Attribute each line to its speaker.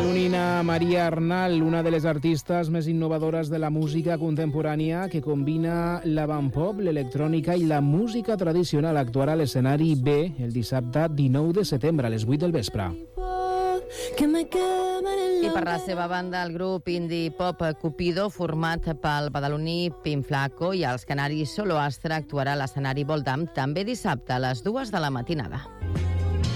Speaker 1: badalonina Maria Arnal, una de les artistes més innovadores de la música contemporània que combina l'avantpop, l'electrònica i la música tradicional, actuarà a l'escenari B el dissabte 19 de setembre a les 8 del vespre.
Speaker 2: I per la seva banda, el grup indie pop Cupido, format pel badaloní Pim Flaco i els canaris Solo Astra, actuarà a l'escenari Voldam també dissabte a les 2 de la matinada.